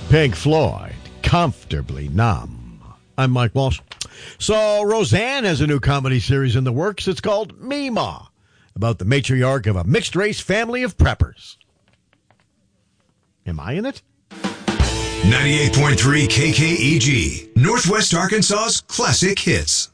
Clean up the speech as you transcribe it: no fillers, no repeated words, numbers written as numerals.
Pink Floyd, Comfortably Numb. I'm Mike Walsh. So Roseanne has a new comedy series in the works. It's called Meemaw, about the matriarch of a mixed-race family of preppers. Am I in it? 98.3 KKEG, Northwest Arkansas's classic hits.